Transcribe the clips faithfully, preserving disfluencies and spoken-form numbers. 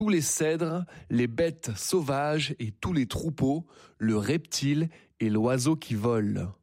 tous les cèdres, les bêtes sauvages et tous les troupeaux, le reptile et l'oiseau qui vole.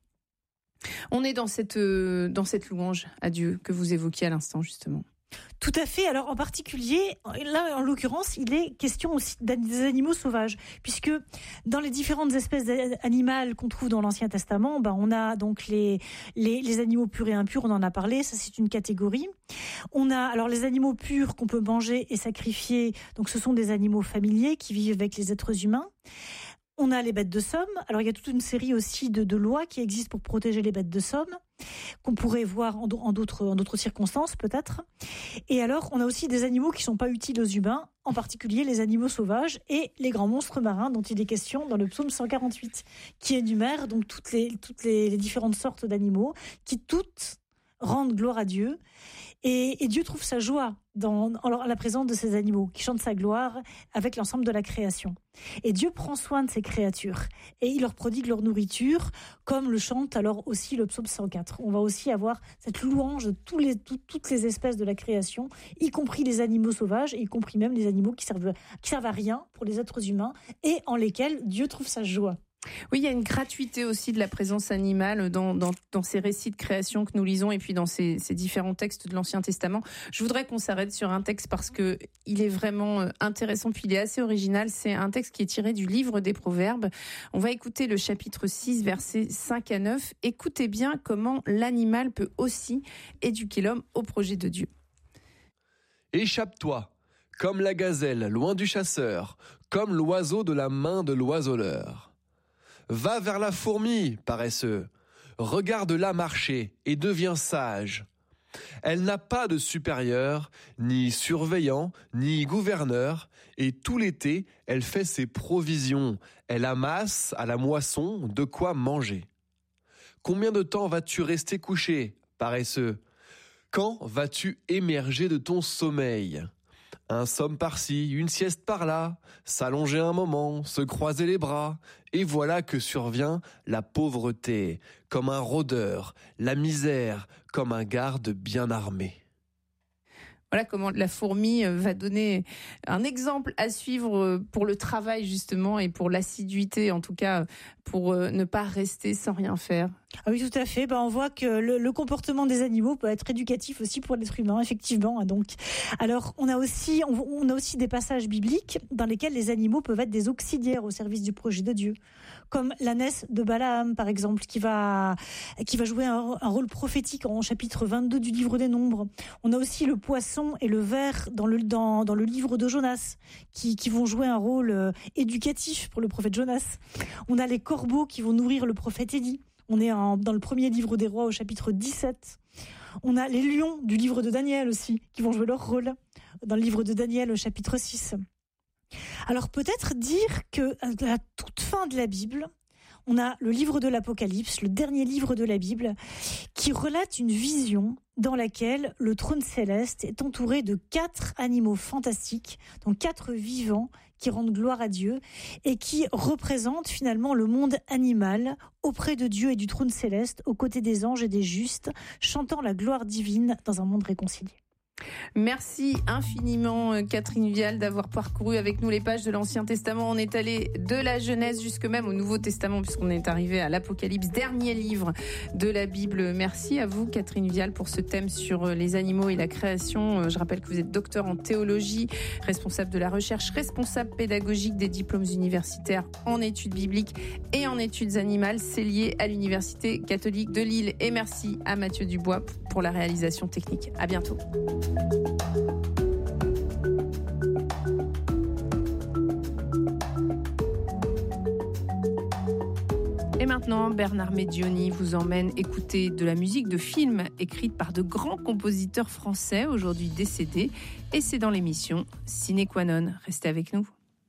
On est dans cette, euh, dans cette louange à Dieu que vous évoquiez à l'instant, justement. Tout à fait. Alors en particulier, là en l'occurrence, il est question aussi des animaux sauvages, puisque dans les différentes espèces animales qu'on trouve dans l'Ancien Testament, ben on a donc les, les les animaux purs et impurs. On en a parlé. Ça c'est une catégorie. On a alors les animaux purs qu'on peut manger et sacrifier. Donc ce sont des animaux familiers qui vivent avec les êtres humains. On a les bêtes de somme. Alors, il y a toute une série aussi de, de lois qui existent pour protéger les bêtes de somme, qu'on pourrait voir en, en, d'autres, en d'autres circonstances, peut-être. Et alors, on a aussi des animaux qui ne sont pas utiles aux humains, en particulier les animaux sauvages et les grands monstres marins dont il est question dans le psaume cent quarante-huit, qui énumère donc toutes les, toutes les, les différentes sortes d'animaux qui toutes rendent gloire à Dieu. Et, et Dieu trouve sa joie dans, en la présence de ces animaux qui chantent sa gloire avec l'ensemble de la création. Et Dieu prend soin de ces créatures et il leur prodigue leur nourriture, comme le chante alors aussi le psaume cent quatre. On va aussi avoir cette louange de tous les, tout, toutes les espèces de la création, y compris les animaux sauvages, y compris même les animaux qui servent, qui servent à rien pour les êtres humains et en lesquels Dieu trouve sa joie. Oui, il y a une gratuité aussi de la présence animale dans, dans, dans ces récits de création que nous lisons et puis dans ces, ces différents textes de l'Ancien Testament. Je voudrais qu'on s'arrête sur un texte parce que il est vraiment intéressant puis il est assez original. C'est un texte qui est tiré du livre des Proverbes. On va écouter le chapitre six, versets cinq à neuf. Écoutez bien comment l'animal peut aussi éduquer l'homme au projet de Dieu. Échappe-toi, comme la gazelle, loin du chasseur, comme l'oiseau de la main de l'oiseleur. Va vers la fourmi, paresseux. Regarde-la marcher et deviens sage. Elle n'a pas de supérieur, ni surveillant, ni gouverneur, et tout l'été, elle fait ses provisions. Elle amasse à la moisson de quoi manger. Combien de temps vas-tu rester couché, paresseux? Quand vas-tu émerger de ton sommeil? Un somme par-ci, une sieste par-là, s'allonger un moment, se croiser les bras, et voilà que survient la pauvreté, comme un rôdeur, la misère, comme un garde bien armé. Voilà comment la fourmi va donner un exemple à suivre pour le travail justement et pour l'assiduité, en tout cas pour ne pas rester sans rien faire. Ah oui, tout à fait. Ben, on voit que le, le comportement des animaux peut être éducatif aussi pour l'être humain, effectivement. Donc, alors, on a aussi, on, on a aussi des passages bibliques dans lesquels les animaux peuvent être des auxiliaires au service du projet de Dieu, comme l'ânesse de Balaam, par exemple, qui va, qui va jouer un, un rôle prophétique en chapitre vingt-deux du livre des Nombres. On a aussi le poisson et le ver dans le, dans, dans le livre de Jonas, qui, qui vont jouer un rôle euh, éducatif pour le prophète Jonas. On a les corbeaux qui vont nourrir le prophète Élie. On est en, dans le premier livre des rois au chapitre dix-sept. On a les lions du livre de Daniel aussi, qui vont jouer leur rôle dans le livre de Daniel au chapitre six. Alors peut-être dire que à la toute fin de la Bible, on a le livre de l'Apocalypse, le dernier livre de la Bible, qui relate une vision dans laquelle le trône céleste est entouré de quatre animaux fantastiques, donc quatre vivants qui rendent gloire à Dieu et qui représentent finalement le monde animal auprès de Dieu et du trône céleste, aux côtés des anges et des justes, chantant la gloire divine dans un monde réconcilié. Merci infiniment Catherine Vial d'avoir parcouru avec nous les pages de l'Ancien Testament. On est allé de la Genèse jusque même au Nouveau Testament puisqu'on est arrivé à l'Apocalypse, dernier livre de la Bible. Merci à vous Catherine Vial pour ce thème sur les animaux et la création. Je rappelle que vous êtes docteur en théologie, responsable de la recherche, responsable pédagogique des diplômes universitaires en études bibliques et en études animales. C'est lié à l'Université catholique de Lille. Et merci à Mathieu Dubois pour la réalisation technique. À bientôt. Et maintenant, Bernard Medioni vous emmène écouter de la musique de film écrite par de grands compositeurs français aujourd'hui décédés. Et c'est dans l'émission Sine Qua Non. Restez avec nous.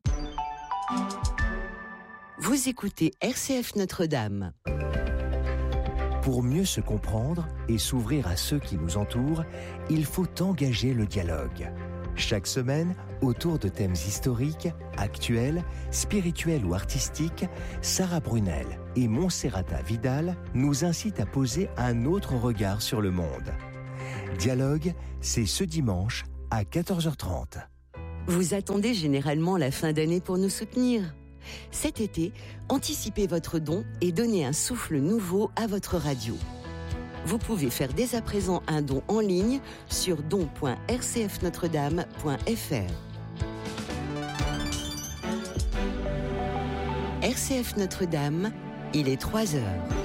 Vous écoutez R C F Notre-Dame. Pour mieux se comprendre et s'ouvrir à ceux qui nous entourent, il faut engager le dialogue. Chaque semaine, autour de thèmes historiques, actuels, spirituels ou artistiques, Sarah Brunel et Monserrata Vidal nous incitent à poser un autre regard sur le monde. Dialogue, c'est ce dimanche à quatorze heures trente. Vous attendez généralement la fin d'année pour nous soutenir. Cet été, anticipez votre don et donnez un souffle nouveau à votre radio. Vous pouvez faire dès à présent un don en ligne sur don point r c f notre dame point f r. R C F Notre-Dame, il est trois heures.